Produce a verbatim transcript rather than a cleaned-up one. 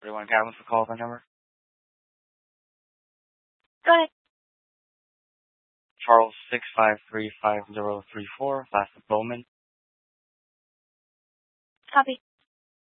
Everyone cabin for call phone number? Go ahead. Charles six five three five zero three four, last of Bowman. Copy.